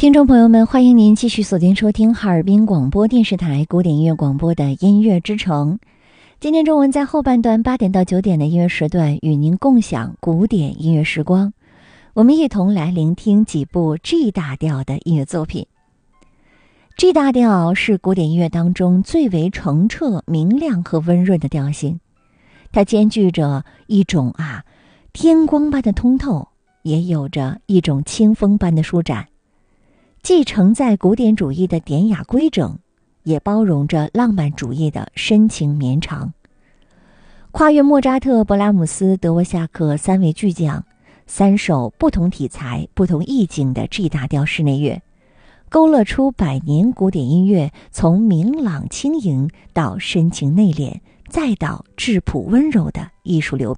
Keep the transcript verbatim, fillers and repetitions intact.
听众朋友们，欢迎您继续锁定收听哈尔滨广播电视台古典音乐广播的音乐之城。今天中文在后半段八点到九点的音乐时段，与您共享古典音乐时光。我们一同来聆听几部 G 大调的音乐作品。G 大调是古典音乐当中最为澄澈、明亮和温润的调性，它兼具着一种啊天光般的通透，也有着一种清风般的舒展。既承载古典主义的典雅规整，也包容着浪漫主义的深情绵长。跨越莫扎特、勃拉姆斯、德沃夏克三位巨匠，三首不同题材、不同意境的 G 大调室内乐，勾勒出百年古典音乐从明朗轻盈到深情内敛，再到质朴温柔的艺术流